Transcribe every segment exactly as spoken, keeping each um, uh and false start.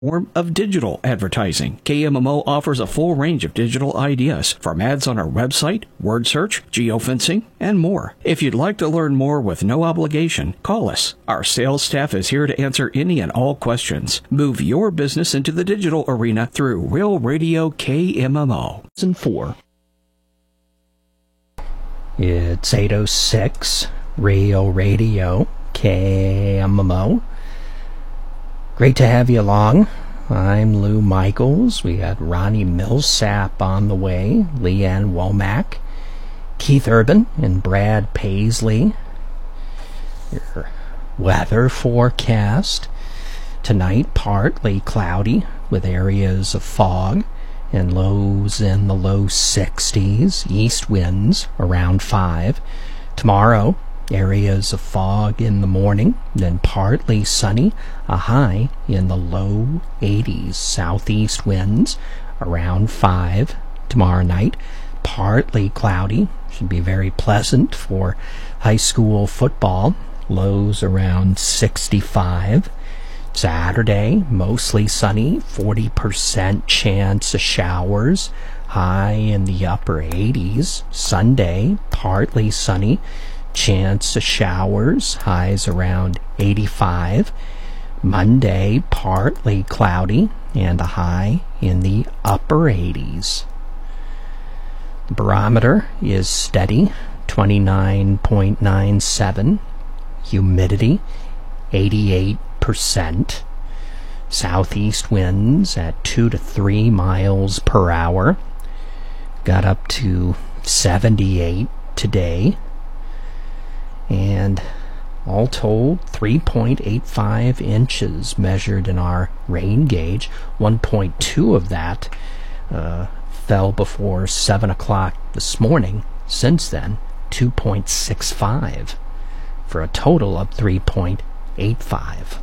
form of digital advertising. K M M O offers a full range of digital ideas, from ads on our website, word search, geofencing, and more. If you'd like to learn more with no obligation, call us. Our sales staff is here to answer any and all questions. Move your business into the digital arena through Real Radio K M M O. Season four. It's eight oh six, Real Radio K M M O. Great to have you along. I'm Lou Michaels. We got Ronnie Millsap on the way, Leanne Womack, Keith Urban, and Brad Paisley. Your weather forecast. Tonight, partly cloudy with areas of fog and lows in the low sixties. East winds around five. Tomorrow, areas of fog in the morning, then partly sunny, a high in the low eighties. Southeast winds around five. Tomorrow night, partly cloudy, should be very pleasant for high school football. Lows around sixty-five. Saturday, mostly sunny, forty percent chance of showers, high in the upper eighties. Sunday, partly sunny, chance of showers, highs around eighty-five. Monday, partly cloudy and a high in the upper eighties. The barometer is steady, twenty-nine point nine seven. Humidity, eighty-eight percent. Southeast winds at two to three miles per hour. Got up to seventy-eight today. And all told, three point eight five inches measured in our rain gauge. one point two of that uh, fell before seven o'clock this morning. Since then, two point six five, for a total of three point eight five.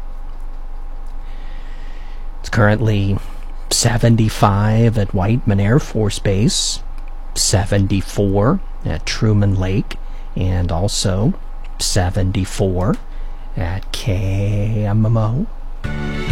It's currently seventy-five at Whiteman Air Force Base, seventy-four at Truman Lake, and also seventy-four at K M M O.